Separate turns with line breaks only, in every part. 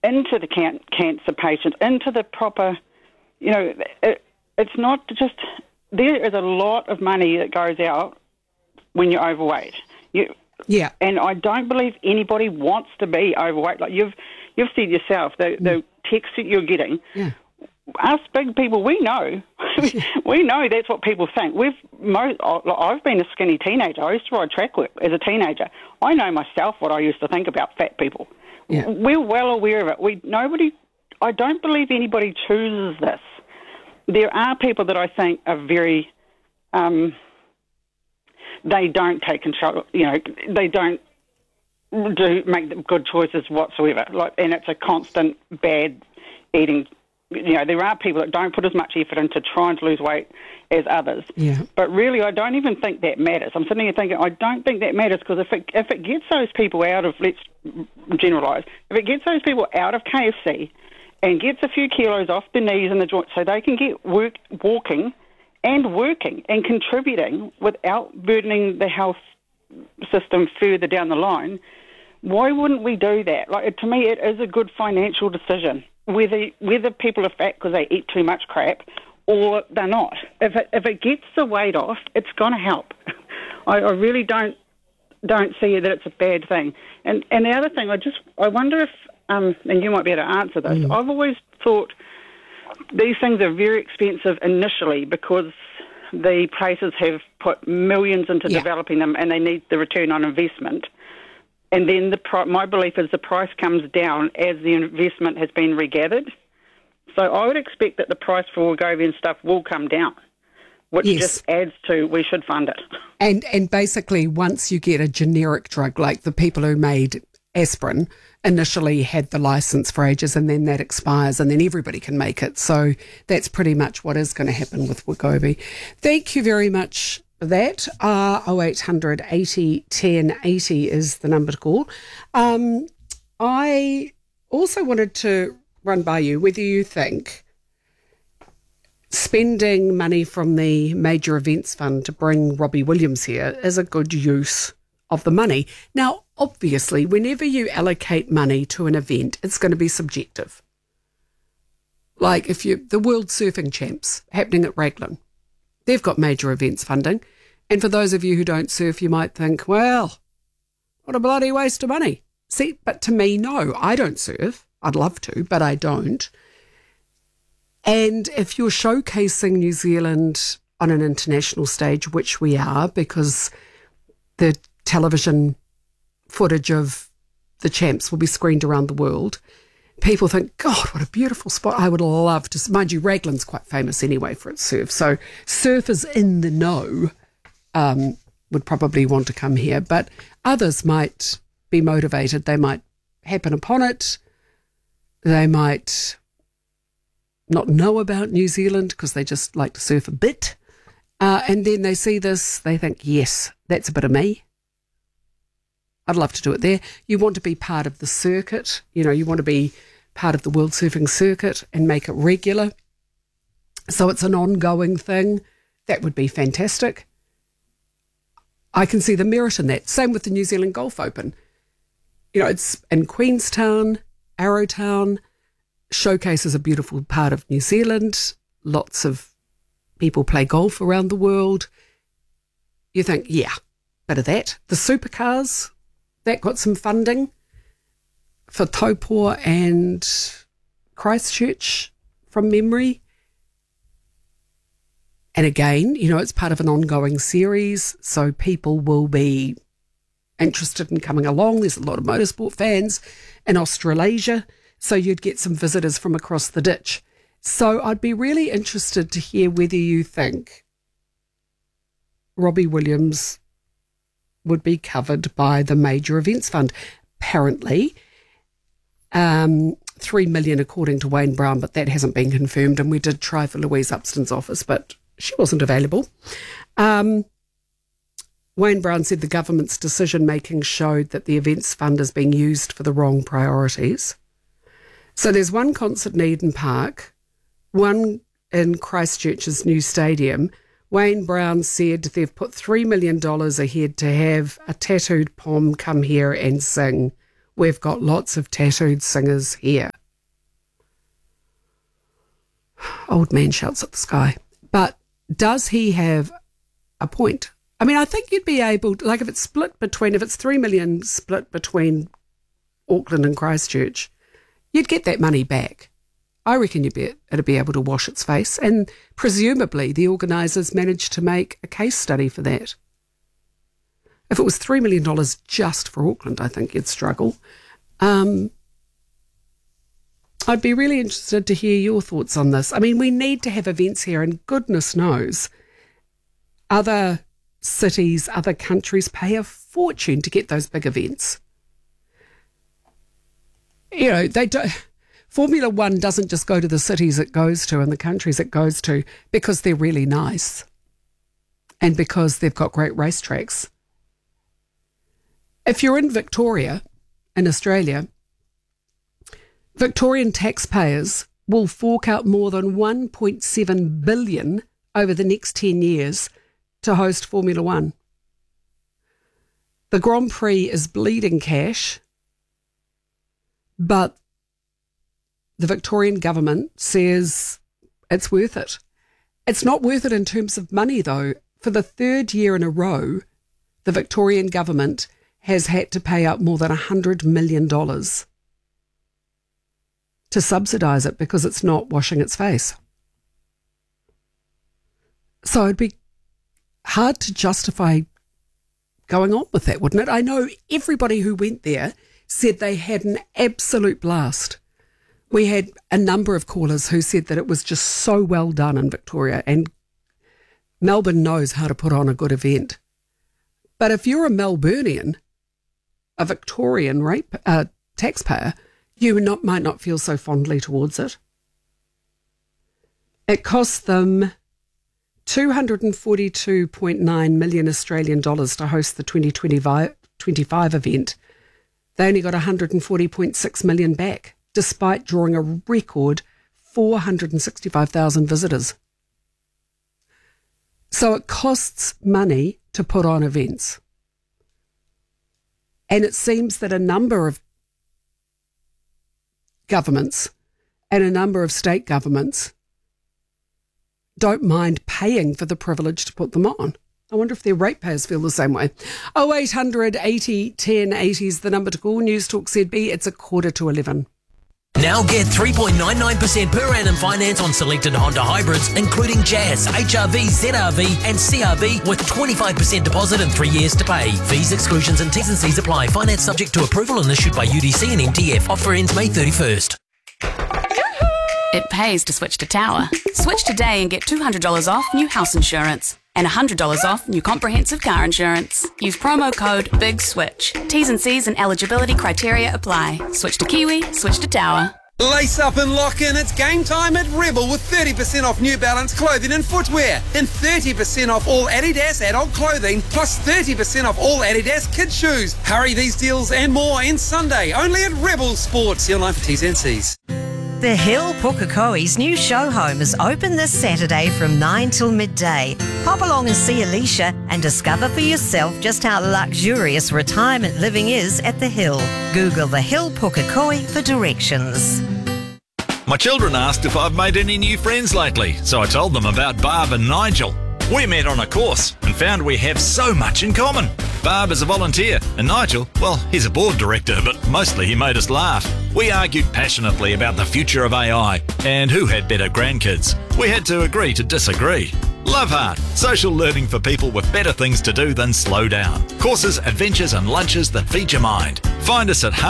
into the cancer patients, into the proper, it's not just, there is a lot of money that goes out when you're overweight. And I don't believe anybody wants to be overweight. Like you've said yourself, the text that you're getting, us big people, we know. We know that's what people think. I've been a skinny teenager. I used to ride track work as a teenager. I know myself what I used to think about fat people. Yeah. We're well aware of it. I don't believe anybody chooses this. There are people that I think are very, they don't take control, they don't make the good choices whatsoever. And it's a constant bad eating. There are people that don't put as much effort into trying to lose weight as others. Yeah. But really, I don't even think that matters. I'm sitting here thinking, I don't think that matters, because if it gets those people out of, let's generalise, if it gets those people out of KFC and gets a few kilos off the knees and the joints so they can get walking and working and contributing without burdening the health system further down the line, why wouldn't we do that? To me, it is a good financial decision. Whether people are fat because they eat too much crap or they're not. If it gets the weight off, it's going to help. I really don't see that it's a bad thing. And the other thing, I wonder if, and you might be able to answer this, I've always thought these things are very expensive initially because the places have put millions into developing them and they need the return on investment. And then my belief is the price comes down as the investment has been regathered. So I would expect that the price for Wegovy and stuff will come down, which just adds to we should fund it.
And basically, once you get a generic drug, like the people who made aspirin initially had the license for ages, and then that expires, and then everybody can make it. So that's pretty much what is going to happen with Wegovy. Thank you very much. That 0800 80 10 80 is the number to call. I also wanted to run by you whether you think spending money from the Major Events Fund to bring Robbie Williams here is a good use of the money. Now, obviously, whenever you allocate money to an event, it's going to be subjective. Like the World Surfing Champs happening at Raglan, they've got major events funding. And for those of you who don't surf, you might think, well, what a bloody waste of money. See, but to me, no, I don't surf. I'd love to, but I don't. And if you're showcasing New Zealand on an international stage, which we are, because the television footage of the champs will be screened around the world, people think, God, what a beautiful spot. I would love to. Mind you, Raglan's quite famous anyway for its surf. So surfers in the know would probably want to come here. But others might be motivated. They might happen upon it. They might not know about New Zealand because they just like to surf a bit. And then they see this, they think, yes, that's a bit of me. I'd love to do it there. You want to be part of the circuit. You want to be part of the World Surfing Circuit and make it regular. So it's an ongoing thing. That would be fantastic. I can see the merit in that. Same with the New Zealand Golf Open. It's in Queenstown, Arrowtown. Showcases a beautiful part of New Zealand. Lots of people play golf around the world. You think, yeah, bit of that. The supercars, that got some funding for Taupō and Christchurch from memory. And again, it's part of an ongoing series, so people will be interested in coming along. There's a lot of motorsport fans in Australasia, so you'd get some visitors from across the ditch. So I'd be really interested to hear whether you think Robbie Williams would be covered by the Major Events Fund. Apparently, 3 million according to Wayne Brown, but that hasn't been confirmed, and we did try for Louise Upston's office, but she wasn't available. Wayne Brown said the government's decision-making showed that the events fund is being used for the wrong priorities. So there's one concert in Eden Park, one in Christchurch's new stadium. Wayne Brown said they've put $3 million ahead to have a tattooed pom come here and sing. We've got lots of tattooed singers here. Old man shouts at the sky. But does he have a point? I mean, I think you'd be able, like if it's 3 million split between Auckland and Christchurch, you'd get that money back. I reckon it'd be able to wash its face. And presumably the organisers managed to make a case study for that. If it was $3 million just for Auckland, I think you'd struggle. I'd be really interested to hear your thoughts on this. I mean, we need to have events here, and goodness knows, other cities, other countries pay a fortune to get those big events. You know, they don't. Formula One doesn't just go to the cities it goes to and the countries it goes to because they're really nice and because they've got great racetracks. If you're in Victoria, in Australia, Victorian taxpayers will fork out more than $1.7 billion over the next 10 years to host Formula One. The Grand Prix is bleeding cash, but the Victorian government says it's worth it. It's not worth it in terms of money, though. For the third year in a row, the Victorian government has had to pay out more than $100 million to subsidise it because it's not washing its face. So it'd be hard to justify going on with that, wouldn't it? I know everybody who went there said they had an absolute blast. We had a number of callers who said that it was just so well done in Victoria, and Melbourne knows how to put on a good event. But if you're a Melburnian, a Victorian taxpayer, you might not feel so fondly towards it. It cost them $242.9 million Australian dollars to host the 2025 event. They only got $140.6 million back, despite drawing a record 465,000 visitors. So it costs money to put on events. And it seems that a number of governments and a number of state governments don't mind paying for the privilege to put them on. I wonder if their ratepayers feel the same way. 0800 80 10 80 is the number to call. News Talk ZB, it's 11:15.
Now get 3.99% per annum finance on selected Honda hybrids, including Jazz, HRV, ZRV and CRV with 25% deposit and 3 years to pay. Fees, exclusions and T's and C's apply. Finance subject to approval and issued by UDC and MTF. Offer ends May 31st.
It pays to switch to Tower. Switch today and get $200 off new house insurance and $100 off new comprehensive car insurance. Use promo code BIGSWITCH. T's and C's and eligibility criteria apply. Switch to Kiwi, switch to Tower.
Lace up and lock in. It's game time at Rebel with 30% off New Balance clothing and footwear and 30% off all Adidas adult clothing plus 30% off all Adidas kids shoes. Hurry, these deals and more end Sunday only at Rebel Sports. See online for T's and C's.
The Hill Pukekohe's new show home is open this Saturday from 9 till midday. Pop along and see Alicia and discover for yourself just how luxurious retirement living is at the Hill. Google the Hill Pukekohe for directions.
My children asked if I've made any new friends lately, so I told them about Barb and Nigel. We met on a course and found we have so much in common. Barb is a volunteer, and Nigel, well, he's a board director, but mostly he made us laugh. We argued passionately about the future of AI and who had better grandkids. We had to agree to disagree. Love Heart, social learning for people with better things to do than slow down. Courses, adventures and lunches that feed your mind. Find us at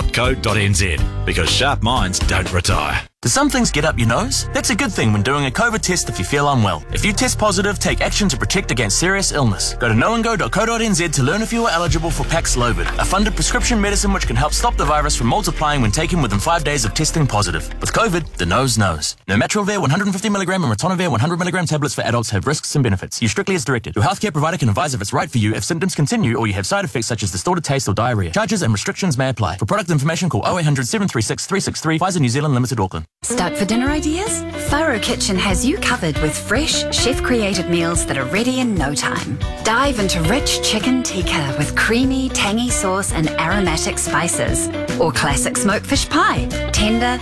heart.co.nz because sharp minds don't retire.
Do some things get up your nose? That's a good thing when doing a COVID test if you feel unwell. If you test positive, take action to protect against serious illness. Go to knowandgo.co.nz to learn if you are eligible for Paxlovid, a funded prescription medicine which can help stop the virus from multiplying when taken within 5 days of testing positive. With COVID, the nose knows. Nomatravir 150mg and ritonavir 100mg tablets for adults have risks and benefits. Use strictly as directed. Your healthcare provider can advise if it's right for you if symptoms continue or you have side effects such as distorted taste or diarrhea. Charges and restrictions may apply. For product information, call 0800 736 363. Pfizer New Zealand Limited, Auckland.
Stuck for dinner ideas? Faro Kitchen has you covered with fresh, chef-created meals that are ready in no time. Dive into rich chicken tikka with creamy, tangy sauce and aromatic spices. Or classic smoked fish pie. Tender,